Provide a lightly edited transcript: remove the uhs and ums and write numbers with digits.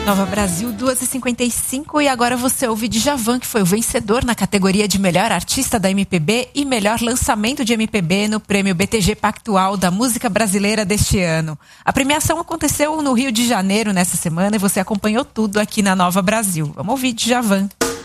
Nova Brasil, 2h55, e agora você ouve Djavan, que foi o vencedor na categoria de Melhor Artista da MPB e Melhor Lançamento de MPB no Prêmio BTG Pactual da Música Brasileira deste ano. A premiação aconteceu no Rio de Janeiro nessa semana e você acompanhou tudo aqui na Nova Brasil. Vamos ouvir Djavan.